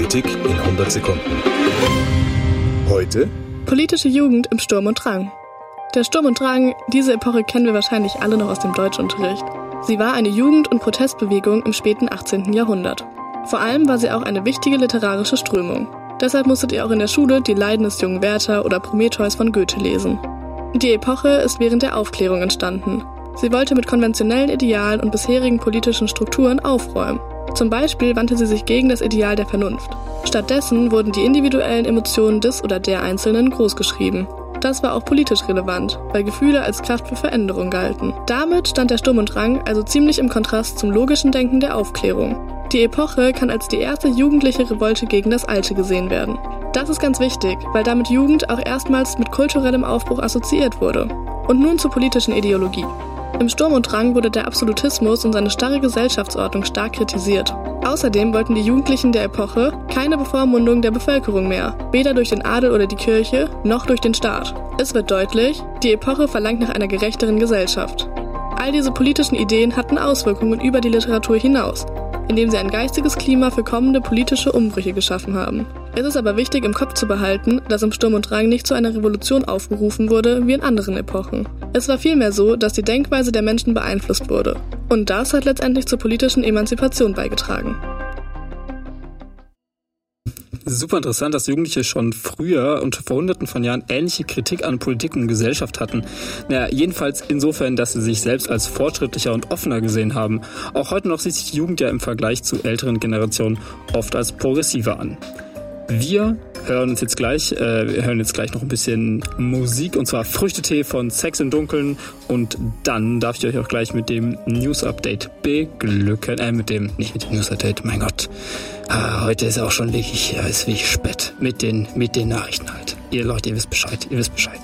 Politik in 100 Sekunden. Heute politische Jugend im Sturm und Drang. Der Sturm und Drang, diese Epoche kennen wir wahrscheinlich alle noch aus dem Deutschunterricht. Sie war eine Jugend- und Protestbewegung im späten 18. Jahrhundert. Vor allem war sie auch eine wichtige literarische Strömung. Deshalb musstet ihr auch in der Schule die Leiden des jungen Werther oder Prometheus von Goethe lesen. Die Epoche ist während der Aufklärung entstanden. Sie wollte mit konventionellen Idealen und bisherigen politischen Strukturen aufräumen. Zum Beispiel wandte sie sich gegen das Ideal der Vernunft. Stattdessen wurden die individuellen Emotionen des oder der Einzelnen großgeschrieben. Das war auch politisch relevant, weil Gefühle als Kraft für Veränderung galten. Damit stand der Sturm und Drang also ziemlich im Kontrast zum logischen Denken der Aufklärung. Die Epoche kann als die erste jugendliche Revolte gegen das Alte gesehen werden. Das ist ganz wichtig, weil damit Jugend auch erstmals mit kulturellem Aufbruch assoziiert wurde. Und nun zur politischen Ideologie. Im Sturm und Drang wurde der Absolutismus und seine starre Gesellschaftsordnung stark kritisiert. Außerdem wollten die Jugendlichen der Epoche keine Bevormundung der Bevölkerung mehr, weder durch den Adel oder die Kirche, noch durch den Staat. Es wird deutlich, die Epoche verlangt nach einer gerechteren Gesellschaft. All diese politischen Ideen hatten Auswirkungen über die Literatur hinaus, indem sie ein geistiges Klima für kommende politische Umbrüche geschaffen haben. Es ist aber wichtig, im Kopf zu behalten, dass im Sturm und Drang nicht zu einer Revolution aufgerufen wurde wie in anderen Epochen. Es war vielmehr so, dass die Denkweise der Menschen beeinflusst wurde. Und das hat letztendlich zur politischen Emanzipation beigetragen. Super interessant, dass Jugendliche schon früher und vor Hunderten von Jahren ähnliche Kritik an Politik und Gesellschaft hatten. Jedenfalls insofern, dass sie sich selbst als fortschrittlicher und offener gesehen haben. Auch heute noch sieht sich die Jugend ja im Vergleich zu älteren Generationen oft als progressiver an. Wir hören jetzt gleich noch ein bisschen Musik, und zwar Früchtetee von Sex im Dunkeln, und dann darf ich euch auch gleich mit dem News-Update beglücken. Nicht mit dem News-Update, mein Gott. Heute ist auch schon wirklich spät mit den Nachrichten halt. Ihr Leute, ihr wisst Bescheid.